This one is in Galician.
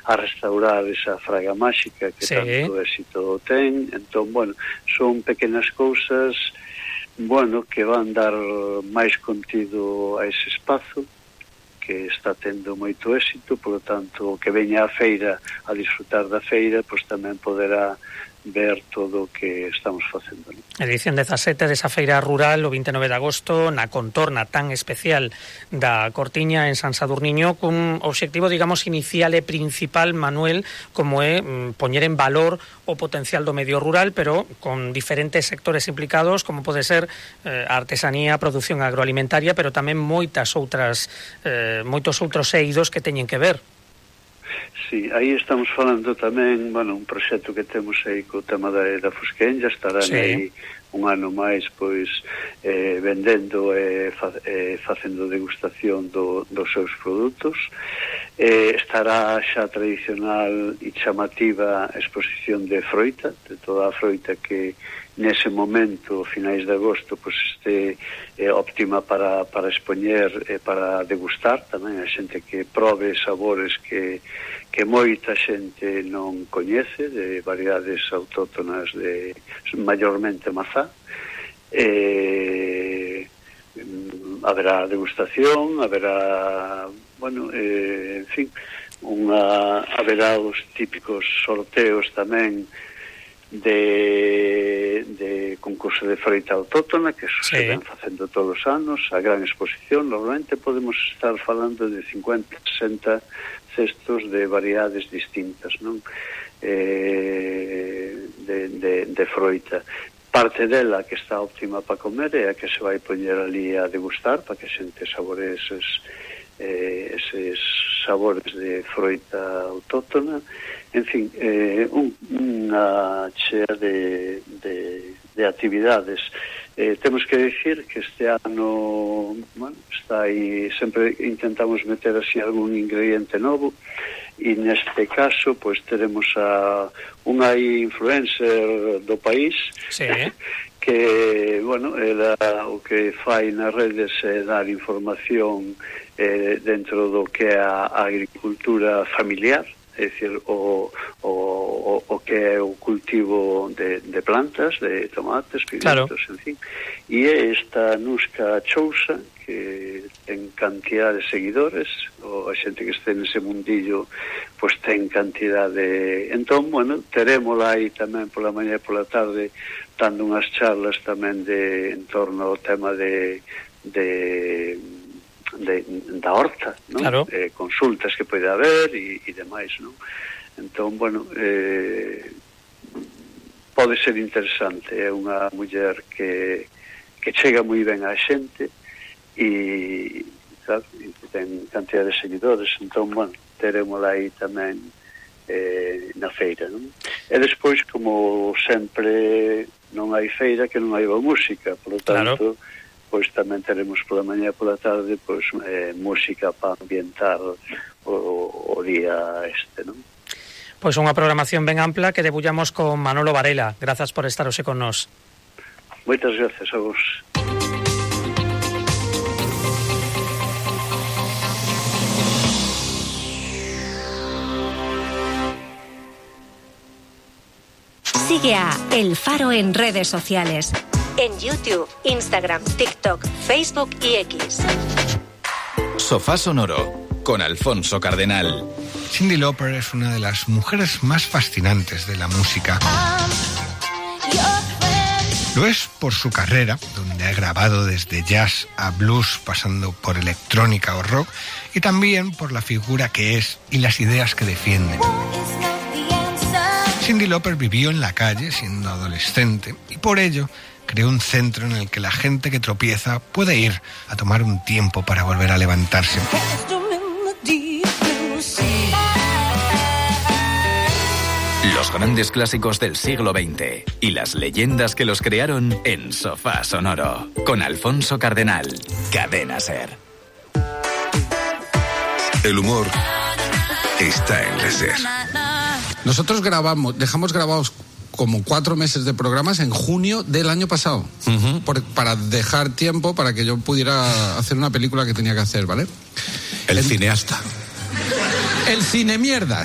restaurar esa fraga máxica que tanto éxito ten. Entón, bueno, son pequenas cousas, bueno, que van dar máis contido a ese espazo que está tendo moito éxito, polo tanto, que veña a feira a disfrutar da feira, pois tamén poderá ver todo o que estamos facendo, ¿no? Edición 17 desa feira rural o 29 de agosto na contorna tan especial da Cortiña en San Sadurniño, cun obxectivo, digamos, inicial e principal, Manuel, como é poñer en valor o potencial do medio rural, pero con diferentes sectores implicados, como pode ser a artesanía, a produción agroalimentaria, pero tamén moitos outros eidos que teñen que ver. Sí, aí estamos falando tamén, bueno, un proxecto que temos aí co tema da Fusquenlla, estarán aí un ano máis, pois, vendendo e facendo degustación dos seus produtos. Estará xa tradicional e chamativa exposición de froita, de toda a froita que nese momento, finais de agosto, pois este óptima para expoñer e para degustar tamén, a xente que probe sabores que moita xente non coñece, de variedades autóctonas de maiormente mazá. Haberá degustación, haberá, bueno, en fin, haberá os típicos sorteos tamén de concurso de froita autóctona que se ven facendo todos os anos, a gran exposición. Normalmente podemos estar falando de 50-60 cestos de variedades distintas, non? De froita. Parte dela que está óptima para comer é a que se vai poñer ali a degustar para que a xente saboree eses sabores de froita autóctona. En fin, unha chea de actividades. Temos que decir que este ano, bueno, está aí, sempre intentamos meter así algún ingrediente novo, e neste caso, pois, teremos a unha influencer do país, que, bueno, o que fai nas redes é dar información dentro do que é a agricultura familiar, é dicir, o que é o cultivo de plantas, de tomates, pimientos, en fin. E é esta Nusca Chousa, que ten cantidad de seguidores, ou a xente que este nese mundillo, pois ten cantidad de... Entón, bueno, terémola aí tamén pola mañá e pola tarde, dando unhas charlas tamén en torno ao tema da horta, non? Claro. Consultas que pode haber e demais, non? Entón, bueno, pode ser interesante. É unha muller que chega moi ben á xente e, claro, ten cantidad de seguidores. Entón, bueno, terémola aí tamén na feira, non? E despois, como sempre, non hai feira que non hai boa música, por lo tanto, pois tamén teremos pola mañá e pola tarde, pois, música para ambientar o día este, non? Pois unha programación ben ampla que debullamos con Manolo Varela. Grazas por estar hoxe con nós. Moitas gracias a vos. Sigue a El Faro en redes sociales. En YouTube, Instagram, TikTok, Facebook y X. Sofá Sonoro, con Alfonso Cardenal. Cyndi Lauper es una de las mujeres más fascinantes de la música. Lo es por su carrera, donde ha grabado desde jazz a blues, pasando por electrónica o rock, y también por la figura que es y las ideas que defiende. Cyndi Lauper vivió en la calle siendo adolescente y por ello creó un centro en el que la gente que tropieza puede ir a tomar un tiempo para volver a levantarse. Los grandes clásicos del siglo XX y las leyendas que los crearon en Sofá Sonoro, con Alfonso Cardenal, Cadena SER. El humor está en la SER. Nosotros dejamos grabados como 4 meses de programas en junio del año pasado, para dejar tiempo para que yo pudiera hacer una película que tenía que hacer, ¿vale? El cineasta. El cine mierda.